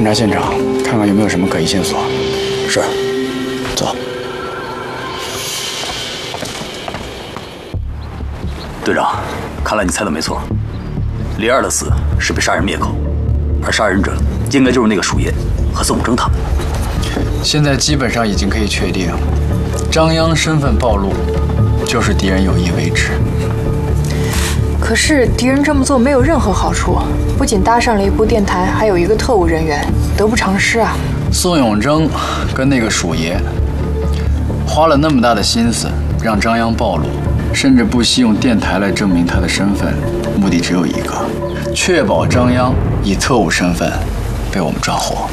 查现场，看看有没有什么可疑线索。 是，走。 队长，看来你猜的没错，李二的死是被杀人灭口，而杀人者应该就是那个鼠爷和宋武征他们。 现在基本上已经可以确定，张央身份暴露，就是敌人有意为之。 可是敌人这么做没有任何好处，不仅搭上了一部电台，还有一个特务人员，得不偿失啊！ 宋永征跟那个鼠爷花了那么大的心思让张央暴露，甚至不惜用电台来证明他的身份，目的只有一个：确保张央以特务身份被我们抓获。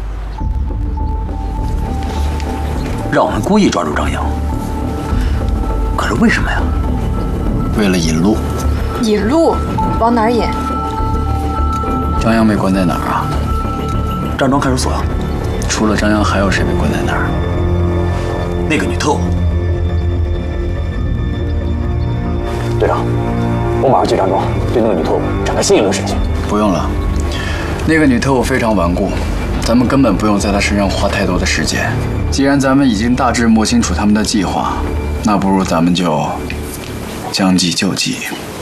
让我们故意抓住张扬，可是为什么呀？ 为了引路。 引路？往哪儿引？ 张扬被关在哪儿啊？ 站庄看守所啊。 除了张扬，还有谁被关在那儿？ 那个女特务。队长，我马上去站庄，对那个女特务展开新一轮审讯。 不用了，那个女特务非常顽固，咱们根本不用在她身上花太多的时间。既然咱们已经大致摸清楚他们的计划，那不如咱们就将计就计。